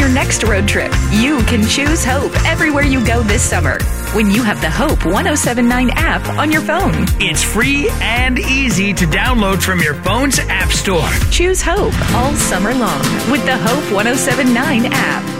your next road trip. You can choose Hope everywhere you go this summer when you have the Hope 1079 app on your phone. It's free and easy to download from your phone's app store. Choose Hope all summer long with the Hope 1079 app.